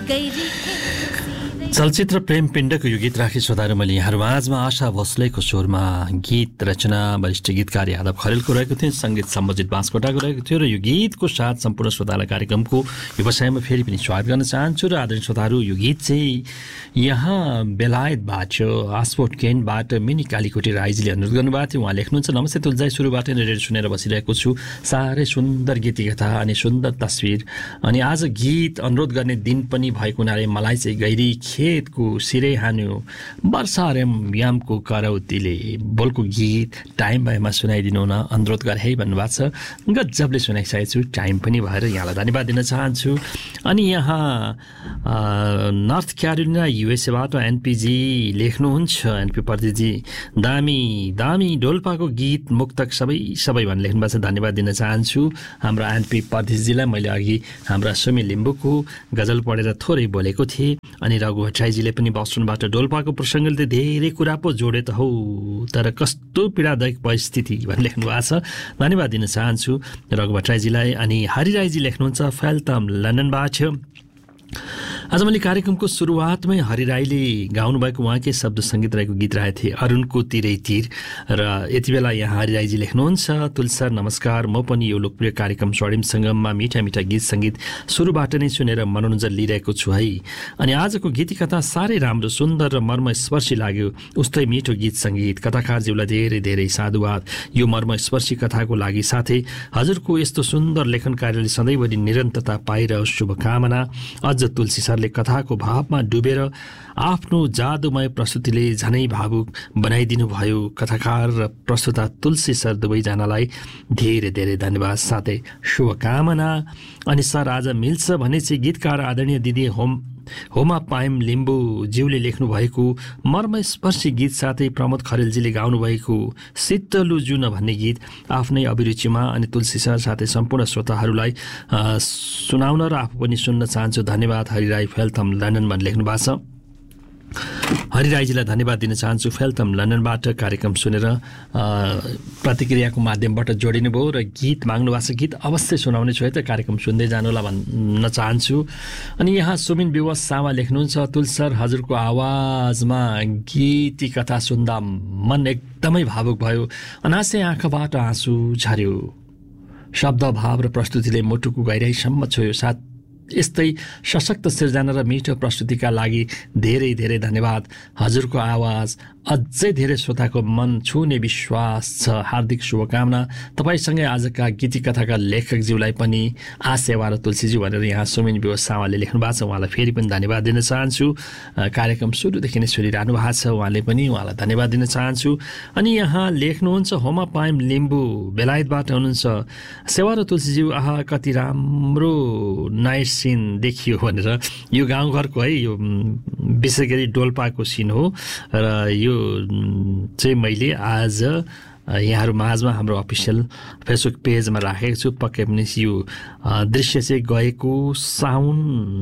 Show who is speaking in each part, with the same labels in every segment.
Speaker 1: चलचित्र प्रेम पिण्डको यो गीत राखी श्रोताहरू मैले यहाँहरू माझमा आशा भोसलेको स्वरमा गीत रचना वरिष्ठ गीतकार यादव खरेलको रहेको थियो, सङ्गीत सम्बोजित बाँसकोटाको रहेको थियो र यो गीतको साथ सम्पूर्ण श्रोतालाई कार्यक्रमको व्यवसायमा फेरि पनि स्वागत गर्न चाहन्छु। र आदरणीय श्रोताहरू, यो गीत चाहिँ यहाँ बेलायतबाट आसपोर्ट केनबाट मिनी कालीकोटी राईजीले अनुरोध गर्नुभएको थियो। उहाँ लेख्नुहुन्छ, नमस्ते तुलजाई, सुरुबाट नै रेडियो सुनेर बसिरहेको छु। साह्रै सुन्दर गीतिकथा अनि सुन्दर तस्विर, अनि आज गीत अनुरोध गर्ने दिन पनि भएको हुनाले मलाई चाहिँ गैरी खेतको सिरै हान्यो वर्षारम यामको करौतीले बोलको गीत टाइम भएमा सुनाइदिनु हुन अनुरोध गरे है भन्नुभएको छ। गजबले सुनाइसकेको छु, टाइम पनि भएर यहाँलाई धन्यवाद दिन चाहन्छु। अनि यहाँ नर्थ क्यारोलिना युएसएबाट एनपीजी लेख्नुहुन्छ, एनपी प्रदीपजी, दामी दामी डोल्पाको गीत मुक्तक सबै भनेर लेख्नुभएको छ, धन्यवाद दिन चाहन्छु हाम्रो एनपी प्रदीपजीलाई। मैले अघि हाम्रा सुमी लिम्बूको गजल पढेर थोरै बोलेको थिएँ। अनि रघु भट्टराईजीले पनि बस्टनबाट डोल्पाको प्रसङ्गले धेरै कुरा पो जोडे त हौ, तर कस्तो पीडादायक परिस्थिति भनेर लेख्नु भएको छ, धन्यवाद दिन चाहन्छु रघु भट्टराईजीलाई। अनि हरिराईजी लेख्नुहुन्छ फेल्टम लन्डनबाट। आज मैले कार्यक्रमको सुरुवातमै हरिराईले गाउनुभएको उहाँकै शब्द सङ्गीत रहेको गीत राखेको थिएँ, अरुणको तिरै तिर। र यति बेला यहाँ हरिराईजी लेख्नुहुन्छ, तुलसर नमस्कार, म पनि यो लोकप्रिय कार्यक्रम स्वर्णिम सङ्गममा मिठा मिठा गीत सङ्गीत सुरुबाट नै सुनेर मनोरञ्जन लिइरहेको छु है। अनि आजको गीतिकथा साह्रै राम्रो, सुन्दर र मर्मस्पर्शी लाग्यो। उस्तै मिठो गीत सङ्गीत, कथाकारज्यूलाई धेरै धेरै साधुवाद यो मर्मस्पर्शी कथाको लागि। साथै हजुरको यस्तो सुन्दर लेखन कार्यले सधैँभरि निरन्तरता पाइरहोस्, शुभकामना। अझ तुलसी सरले कथाको भावमा डुबेर आफ्नो जादुमय प्रस्तुतिले झनै भावुक बनाइदिनु भयो। कथाकार र प्रस्तुता तुलसी सर दुवैजनालाई धेरै धेरै धन्यवाद, साथै शुभकामना। अनि सर आज मिल्छ भने चाहिँ गीतकार आदरणीय दिदी होमा पायम लिम्बू ज्यूले लेख्नु भएको मर्मस्पर्शी गीत, साथै प्रमोद खरेलजीले गाउनुभएको शीतलु जुन भन्ने गीत आफ्नै अभिरुचिमा अनि तुलसी सर साथै सम्पूर्ण श्रोताहरूलाई सुनाउन र आफू पनि सुन्न चाहन्छु। धन्यवाद हरिराई फेल्थम लन्डन भनेर लेख्नु भएको छ। हरिराईजीलाई धन्यवाद दिन चाहन्छु फेल्थम लन्डनबाट कार्यक्रम सुनेर प्रतिक्रियाको माध्यमबाट जोडिनु भयो र गीत माग्नु भएको छ। गीत अवश्य सुनाउने छु है त, कार्यक्रम सुन्दै जानुलाई भन्न चाहन्छु। अनि यहाँ सुमिन विवश सामा लेख्नुहुन्छ, तुलसर हजुरको आवाजमा गीती कथा सुन्दा मन एकदमै भावुक भयो, अनासै आँखाबाट आँसु झर्यो। शब्द भाव र प्रस्तुतिले मुटुको गहिराइसम्म छोयो। साथ यस्तै सशक्त सिर्जना र मिठो प्रस्तुतिका लागि धेरै धेरै धन्यवाद। हजुरको आवाज अझै धेरै श्रोताको मन छुने विश्वास छ। हार्दिक शुभकामना। तपाईँसँगै आजका गीतिकथाका लेखकज्यूलाई पनि आसेवा र तुलसीज्यू भनेर यहाँ सुमिन विवश सामाले लेख्नु भएको छ, उहाँलाई फेरि पनि धन्यवाद दिन चाहन्छु। कार्यक्रम सुरुदेखि नै सुनिरहनु भएको छ, उहाँलाई धन्यवाद दिन चाहन्छु। अनि यहाँ लेख्नुहुन्छ होमा पायम लिम्बू बेलायतबाट हुनुहुन्छ, सेवा र तुलसीज्यू आहा कति राम्रो नाइट सिन देखियो भनेर। यो गाउँघरको है, यो विशेष गरी डोल्पाको सिन हो र यो चाहिँ मैले आज यहाँहरू माझमा हाम्रो अफिसियल फेसबुक पेजमा राखेको छु। पक्कै पनि यो दृश्य चाहिँ गएको साउन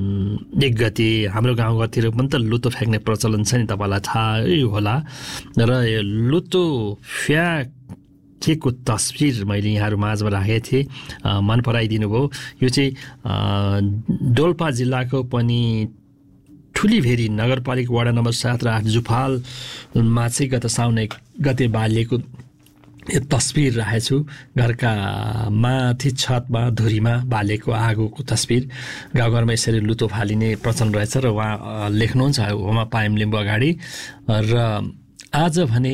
Speaker 1: 1 गते हाम्रो गाउँघरतिर पनि त लुतो फ्याँक्ने प्रचलन छ नि, तपाईँलाई थाहै होला। र यो लुतो फ्याँकेको तस्बिर मैले यहाँहरू माझमा राखेको थिएँ, मन पराइदिनु भयो। यो चाहिँ डोल्पा जिल्लाको पनि ठुलीभेरी नगरपालिका वडा नम्बर 7 र 8 जुफालमा चाहिँ गत साउन 1 गते बालिएको यो तस्बिर राखेको छु। घरका माथि छतमा धुरीमा बालेको आगोको तस्बिर। गाउँघरमा यसरी लुतो फालिने प्रचलन रहेछ र उहाँ लेख्नुहुन्छ होमा पायम लिम्बू अगाडि। र आज भने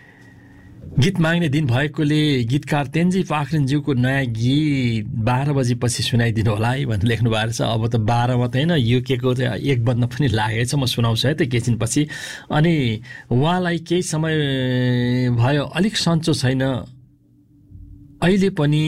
Speaker 1: गीत माग्ने दिन भएकोले गीतकार तेन्जी पाखरिनज्यूको नयाँ गीत 12 बजेपछि सुनाइदिनु होला है भनेर लेख्नु भएको छ। अब त 12 मात्रै होइन, यो के को चाहिँ 1 बज्न पनि लागेको छ, म सुनाउँछु है त एकैछिनपछि। अनि उहाँलाई केही समय भयो अलिक सन्चो छैन, अहिले पनि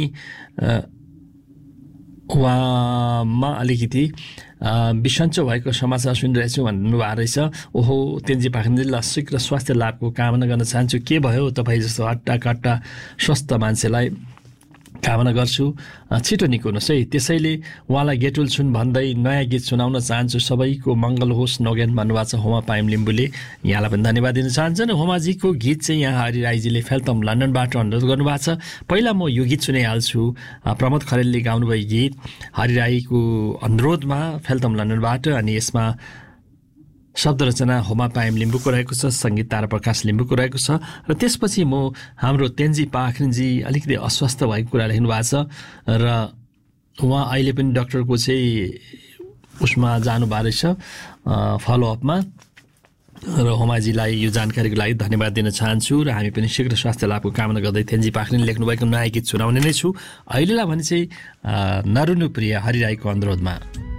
Speaker 1: उहाँमा अलिकति बिसन्चो भएको समाचार सुनिरहेछु भन्नुभएको रहेछ। ओहो तेन्जी पाखरिनजीलाई शीघ्र स्वास्थ्य लाभको कामना गर्न चाहन्छु। के भयो तपाईँ जस्तो हट्टा कट्टा स्वस्थ मान्छेलाई कामना गर्छु छिटो निको हुनुहोस् है। त्यसैले उहाँलाई गेटुल छुन भन्दै नयाँ गीत सुनाउन चाहन्छु। सबैको मङ्गल होस् नगेन भन्नुभएको छ होमा पाइम लिम्बूले। यहाँलाई पनि धन्यवाद दिन चाहन्छन्। होमाजीको गीत चाहिँ यहाँ हरि राईजीले फेल्तम लन्डनबाट अनुरोध गर्नुभएको छ। पहिला म यो गीत सुनाइहाल्छु। प्रमोद खरेलले गाउनुभयो गीत हरि राईको अनुरोधमा फेल्तम लन्डनबाट। अनि यसमा शब्द रचना होमा पायम लिम्बूको रहेको छ, सङ्गीत तारा प्रकाश लिम्बूको रहेको छ। र त्यसपछि म हाम्रो तेन्जी पाखरिनजी अलिकति अस्वस्थ भएको कुरा लेख्नु भएको छ र उहाँ अहिले पनि डाक्टरको चाहिँ उसमा जानुभएको रहेछ फलोअपमा। र होमाजीलाई यो जानकारीको लागि धन्यवाद दिन चाहन्छु र हामी पनि शीघ्र स्वास्थ्य लाभको कामना गर्दै तेन्जी पाखरिनले लेख्नुभएको नयाँ गीत सुनाउने नै छु। अहिलेलाई भने चाहिँ नरुनु प्रिय हरि राईको अनुरोधमा।